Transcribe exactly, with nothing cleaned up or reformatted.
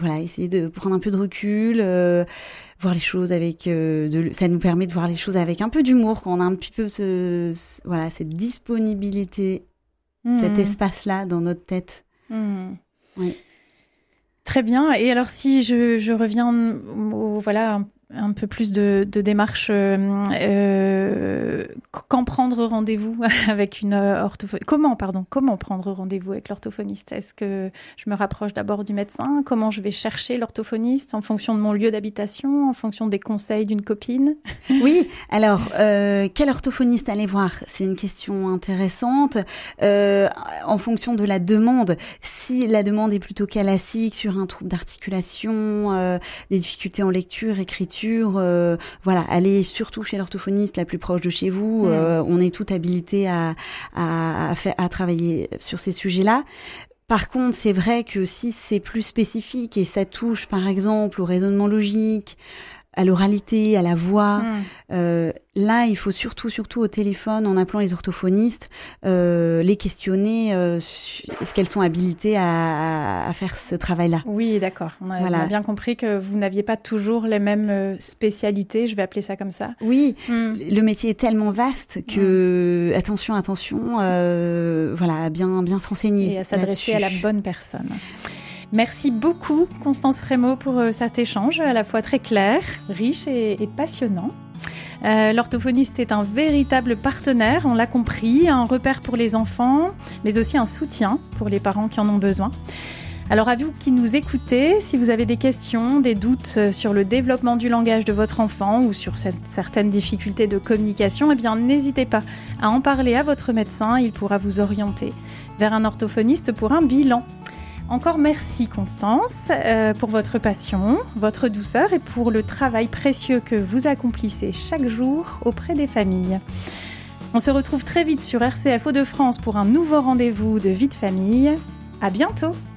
voilà, essayer de prendre un peu de recul, euh, voir les choses avec, euh, de, ça nous permet de voir les choses avec un peu d'humour quand on a un petit peu ce, ce voilà, cette disponibilité, mmh. cet espace-là dans notre tête. Mmh. Oui. Très bien. Et alors, si je, je reviens au, voilà, un, un peu plus de, de démarche, euh, euh, quand prendre rendez-vous avec une orthophoniste? Comment, pardon, comment prendre rendez-vous avec l'orthophoniste? Est-ce que je me rapproche d'abord du médecin? Comment je vais chercher l'orthophoniste? En fonction de mon lieu d'habitation? En fonction des conseils d'une copine? Oui. Alors, euh, quel orthophoniste aller voir? C'est une question intéressante. Euh, en fonction de la demande, si la demande est plutôt classique sur un trouble d'articulation, euh, des difficultés en lecture, écriture, Euh, voilà, allez surtout chez l'orthophoniste la plus proche de chez vous. Mmh. Euh, on est tout habilité à, à, à, faire, à travailler sur ces sujets-là. Par contre, c'est vrai que si c'est plus spécifique et ça touche, par exemple, au raisonnement logique, à l'oralité, à la voix, mmh. euh, là, il faut surtout, surtout au téléphone, en appelant les orthophonistes, euh, les questionner, euh, est-ce qu'elles sont habilitées à, à faire ce travail-là? Oui, d'accord. On a, voilà. on a bien compris que vous n'aviez pas toujours les mêmes spécialités, je vais appeler ça comme ça. Oui, mmh. le métier est tellement vaste que, mmh. attention, attention, euh, voilà, bien, bien se renseigner. Et à s'adresser à la bonne personne. Merci beaucoup, Constance Frémaux, pour euh, cet échange à la fois très clair, riche et, et passionnant. Euh, l'orthophoniste est un véritable partenaire, on l'a compris, un repère pour les enfants, mais aussi un soutien pour les parents qui en ont besoin. Alors à vous qui nous écoutez, si vous avez des questions, des doutes sur le développement du langage de votre enfant ou sur cette, certaines difficultés de communication, eh bien n'hésitez pas à en parler à votre médecin, il pourra vous orienter vers un orthophoniste pour un bilan. Encore merci Constance euh, pour votre passion, votre douceur et pour le travail précieux que vous accomplissez chaque jour auprès des familles. On se retrouve très vite sur R C F Hauts-de-France pour un nouveau rendez-vous de Vie de famille. À bientôt!